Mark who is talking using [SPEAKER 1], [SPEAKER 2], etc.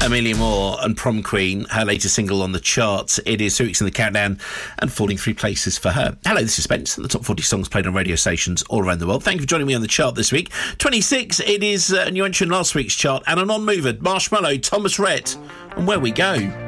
[SPEAKER 1] Amelia Moore and Prom Queen, her latest single on the charts. It is 2 weeks in the countdown and falling 3 places for her. Hello, this is Spence, and the top 40 songs played on radio stations all around the world. Thank you for joining me on the chart this week. 26, it is a new entry in last week's chart and a non-mover, Marshmallow, Thomas Rhett, and Where We Go.